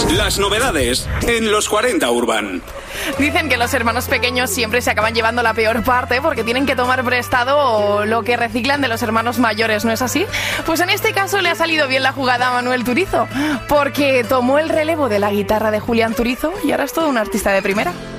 Las novedades en los 40 Urban. Dicen que los hermanos pequeños siempre se acaban llevando la peor parte porque tienen que tomar prestado lo que reciclan de los hermanos mayores, ¿no es así? Pues en este caso le ha salido bien la jugada a Manuel Turizo, porque tomó el relevo de la guitarra de Julián Turizo y ahora es todo un artista de primera.